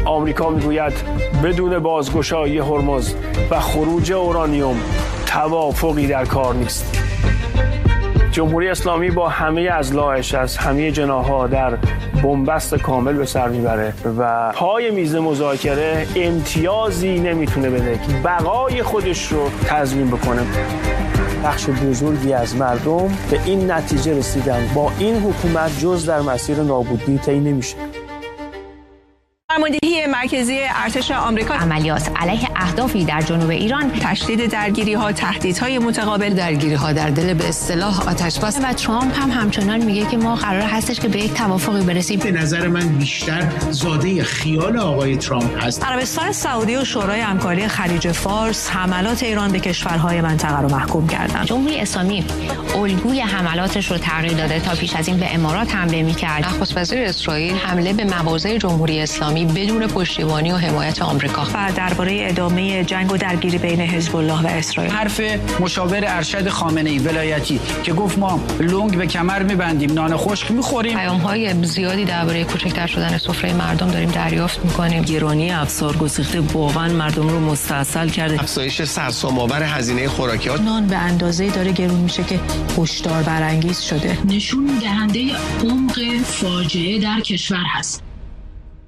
آمریکا میگوید بدون بازگشایی هرمز و خروج اورانیوم توافقی در کار نیست. جمهوری اسلامی با همه اضلاعش از همه جناح‌ها در بنبست کامل به سر میبره و پای میز مذاکره امتیازی نمیتونه بده که بقای خودش رو تضمین بکنه. بخش بزرگی از مردم به این نتیجه رسیدن با این حکومت جز در مسیر نابودی طی نمیشه. فرماندهی مرکزی ارتش آمریکا عملیات علیه اهدافی در جنوب ایران، تشدید درگیری‌ها، تهدیدهای متقابل، درگیری‌ها در دل به اصطلاح آتش‌بس و ترامپ هم همچنان میگه که ما قرار هستش که به یک توافقی برسیم. به نظر من بیشتر زاده خیال آقای ترامپ هست. عربستان سعودی و شورای همکاری خلیج فارس حملات ایران به کشورهای منطقه رو محکوم کردند. جمهوری اسلامی الگوی حملاتش رو تغییر داده تا پیش از این به امارات حمله می‌کرد. نخست وزیر اسرائیل حمله به مواضع جمهوری اسلامی بدون پشتیبانی و حمایت آمریکا و درباره ادامه جنگ و درگیری بین حزب الله و اسرائیل. حرف مشاور ارشد خامنه‌ای ولایتی که گفت ما لنگ به کمر می‌بندیم، نان خشک می‌خوریم. پیام‌های زیادی درباره کوچکتر شدن سفره مردم داریم دریافت می‌کنیم. گرانی افسار گسیخته واقعا مردم رو مستاصل کرده. افزایش سرسام‌آور هزینه خوراکیات. نان به اندازه‌ای داره گرون میشه که هشدار برانگیز شده. نشون دهنده عمق فاجعه در کشور هست.